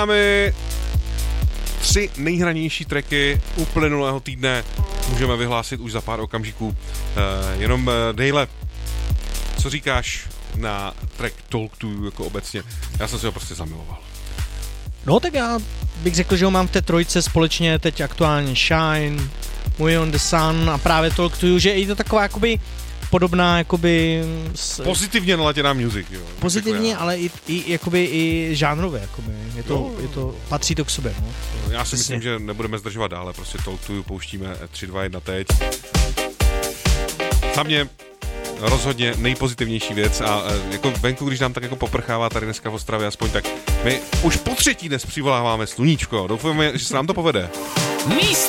Máme 3 nejhranější tracky uplynulého týdne. Můžeme vyhlásit už za pár okamžiků. Jenom Dejle, co říkáš na track Talk to You jako obecně? Já jsem si ho prostě zamiloval. No tak já bych řekl, že ho mám v té trojce společně teď aktuálně Shine, Way on the Sun a právě Talk to You, že je to taková jakoby podobná jakoby pozitivně naladěná music, jo. Pozitivně, ale jakoby i žánrově, jakoby. Je to patří to k sobě, no. Já si myslím, že nebudeme zdržovat dále, prostě Talk to You pouštíme 3, 2, 1 teď. Za mě rozhodně nejpozitivnější věc a jako venku, když nám tak jako poprchává tady dneska v Ostravě aspoň, tak my už po 3. dnes přivoláváme sluníčko. Doufáme, že se nám to povede. Místo